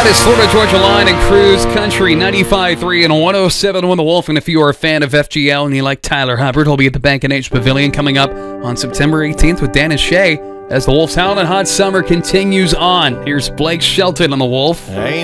That is Florida Georgia Line and Cruise Country 95.3 and 107.1 The Wolf. And if you are a fan of FGL and you like Tyler Hubbard, he'll be at the Bank & H Pavilion coming up on September 18th with Dan and Shay as the Wolf's Howlin' Hot Summer continues on. Here's Blake Shelton on The Wolf. Ain't